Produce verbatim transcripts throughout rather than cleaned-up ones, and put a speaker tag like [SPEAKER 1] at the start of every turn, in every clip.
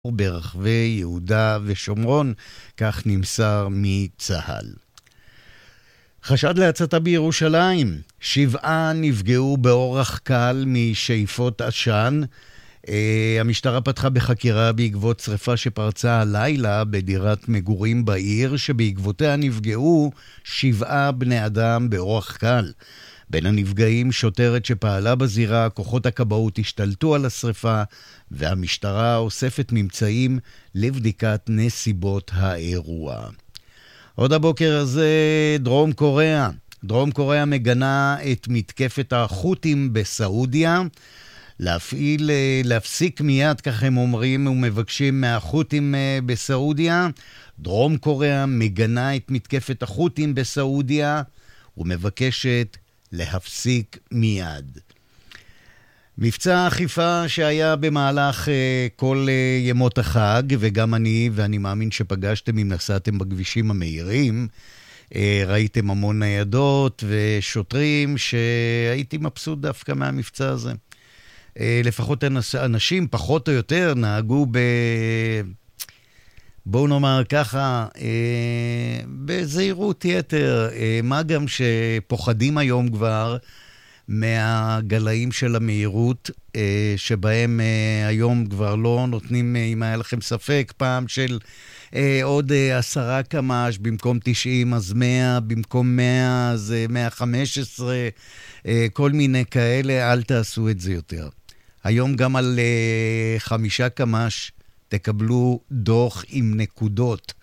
[SPEAKER 1] ברחבי יהודה ושומרון, כך נמסר מצה"ל. חשד להצתה בירושלים, שבעה נפגעו באורח קל משאיפות עשן. המשטרה פתחה בחקירה בעקבות שריפה שפרצה הלילה בדירת מגורים בעיר, שבעקבותיה נפגעו שבעה בני אדם באורח קל. בין הנפגעים שוטרת שפעלה בזירה, כוחות הכבאות השתלטו על השריפה, והמשטרה אוספת ממצאים לבדיקת נסיבות האירוע. עוד הבוקר הזה דרום קוריאה. דרום קוריאה מגנה את מתקפת החות'ים בסעודיה. להפעיל, להפסיק מיד, כך הם אומרים ומבקשים מהחות'ים בסעודיה. דרום קוריאה מגנה את מתקפת החות'ים בסעודיה ומבקשת להפסיק מיד. מבצע אכיפה שהיה במהלך uh, כל uh, ימות החג, וגם אני, ואני מאמין שפגשתם אם נסעתם בכבישים המהירים, uh, ראיתם המון ניידות ושוטרים שהייתי מבסוט דווקא מהמבצע הזה. Uh, לפחות אנשים פחות או יותר נהגו ב... בואו נאמר ככה, אה, בזהירות יתר, אה, מה גם שפוחדים היום כבר מהגלאים של המהירות, אה, שבהם אה, היום כבר לא נותנים, אה, אם היה לכם ספק, פעם של אה, עוד אה, עשרה קמ"ש, במקום תשעים אז מאה, במקום מאה אז אה, מאה וחמש עשרה, אה, כל מיני כאלה, אל תעשו את זה יותר. היום גם על אה, חמישה קמ"ש, תקבלו דוח עם נקודות.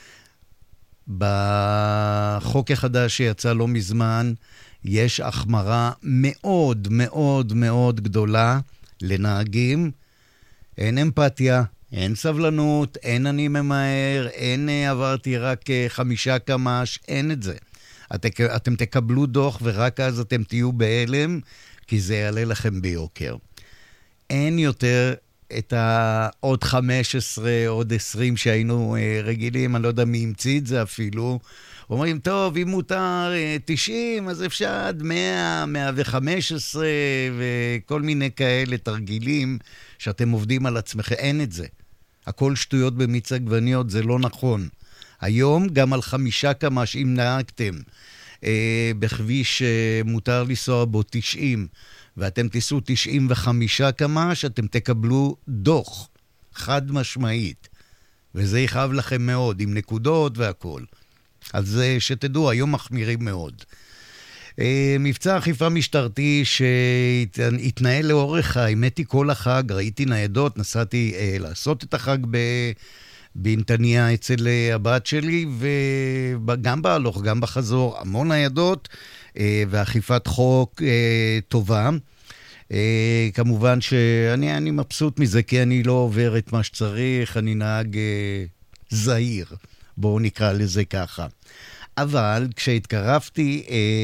[SPEAKER 1] בחוק החדש שיצא לא מזמן, יש החמרה מאוד מאוד מאוד גדולה לנהגים. אין אמפתיה, אין סבלנות, אין אני ממהר, אין עברתי רק חמישה קמ"ש, אין את זה. את, אתם תקבלו דוח ורק אז אתם תהיו בהלם, כי זה יעלה לכם ביוקר. אין יותר את העוד חמש עשרה, עוד עשרים שהיינו רגילים, אני לא יודע מי המציא את זה אפילו. אומרים, טוב, אם מותר תשעים, אז אפשר עד מאה, מאה וחמש עשרה, וכל מיני כאלה תרגילים שאתם עובדים על עצמכם. אין את זה. הכל שטויות במיץ עגבניות, זה לא נכון. היום גם על חמישה קמ"ש, אם נהגתם בכביש מותר לנסוע בו תשעים, ואתם תיסעו תשעים וחמישה קמ"ש, אתם תקבלו דוח, חד משמעית. וזה יכאב לכם מאוד, עם נקודות והכל. אז שתדעו, היום מחמירים מאוד. מבצע אכיפה משטרתי שהתנהל לאורך, האמת היא כל החג, ראיתי ניידות, נסעתי לעשות את החג בנתניה אצל הבת שלי, וגם בהלוך, גם בחזור, המון ניידות, ואכיפת חוק טובה. כמובן שאני אני מבסוט מזה, כי אני לא עובר את מה שצריך, אני נהג זהיר, בואו נקרא לזה ככה. אבל כשהתקרבתי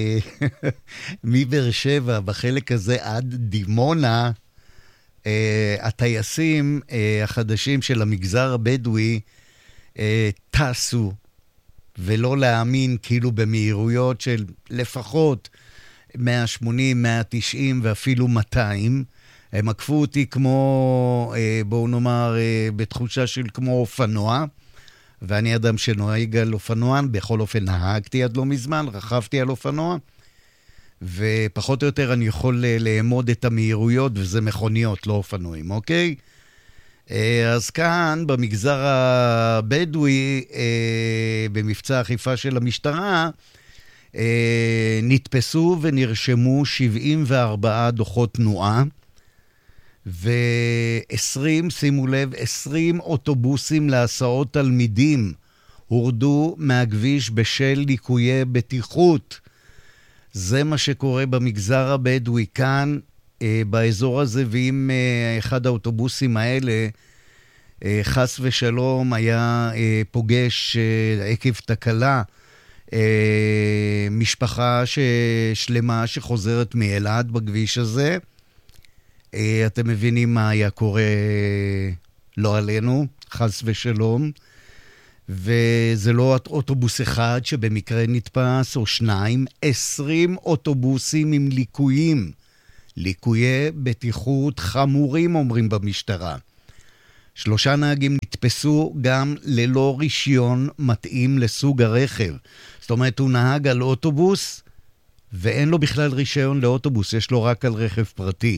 [SPEAKER 1] מבאר שבע בחלק הזה עד דימונה, הטייסים החדשים של המגזר הבדואי טסו, ולא להאמין, כאילו במהירויות של לפחות מאה ושמונים, מאה ותשעים ואפילו מאתיים. הם עקפו אותי כמו, בואו נאמר, בתחושה של כמו אופנוע, ואני אדם שנוהג על אופנוען, בכל אופן נהגתי עד לא מזמן, רכבתי על אופנוע, ופחות או יותר אני יכול לאמוד את המהירויות, וזה מכוניות, לא אופנועים, אוקיי? אז כאן במגזר הבדואי, במבצע אכיפה של המשטרה, נתפסו ונרשמו שבעים וארבעה דוחות תנועה, ו-עשרים, שימו לב, עשרים אוטובוסים להסעות תלמידים הורדו מהכביש בשל ליקויי בטיחות. זה מה שקורה במגזר הבדואי כאן, באזור הזה, ואם אחד האוטובוסים האלה חס ושלום היה פוגש עקב תקלה משפחה שלמה שחוזרת מאילת בכביש הזה, אתם מבינים מה היה קורה לא עלינו, חס ושלום. וזה לא אוטובוס אחד שבמקרה נתפס או שניים, עשרים אוטובוסים עם ליקויים. ליקויי בטיחות חמורים אומרים במשטרה. שלושה נהגים נתפסו גם ללא רישיון מתאים לסוג הרכב. זאת אומרת, הוא נהג על אוטובוס, ואין לו בכלל רישיון לאוטובוס, יש לו רק על רכב פרטי.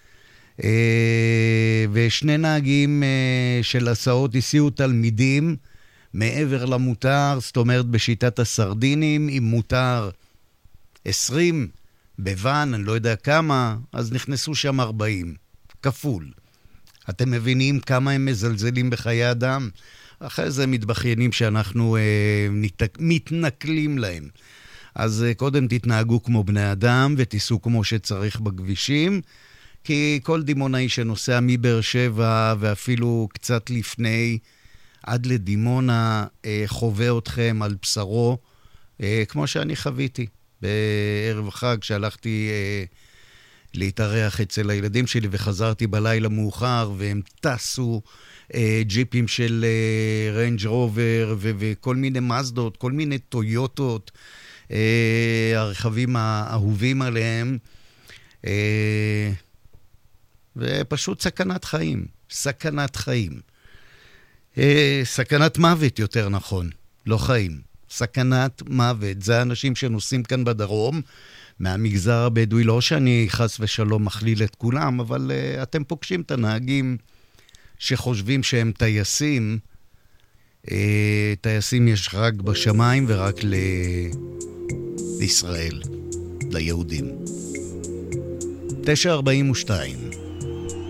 [SPEAKER 1] ושני נהגים של הסעות הסיעו תלמידים מעבר למותר, זאת אומרת בשיטת הסרדינים, אם מותר עשרים בוון, אני לא יודע כמה, אז נכנסו שם ארבעים, כפול. אתם מבינים כמה הם מזלזלים בחיי אדם? אחרי זה מתבחיינים שאנחנו אה, נת... מתנכלים להם. אז אה, קודם תתנהגו כמו בני אדם ותיסעו כמו שצריך בכבישים, כי כל דימונאי שנוסע מבאר שבע ואפילו קצת לפני עד לדימונה אה, חווה אתכם על בשרו, אה, כמו שאני חוויתי בערב חג שהלכתי אה, להתארח אצל הילדים שלי וחזרתי בלילה מאוחר והם טסו אה, ג'יפים של אה, ריינג' רובר ו- וכל מיני מזדות, כל מיני טויוטות, אה, הרכבים האהובים עליהם, אה, ופשוט סכנת חיים, סכנת חיים. אה, סכנת מוות יותר נכון, לא חיים. סכנת מוות. זה האנשים שנוסעים כאן בדרום, מהמגזר הבדואי, לא שאני חס ושלום מכליל את כולם, אבל uh, אתם פוגשים את הנהגים שחושבים שהם טייסים. Uh, טייסים יש רק בשמיים ורק ל... לישראל, ליהודים. תשע ארבעים ושתיים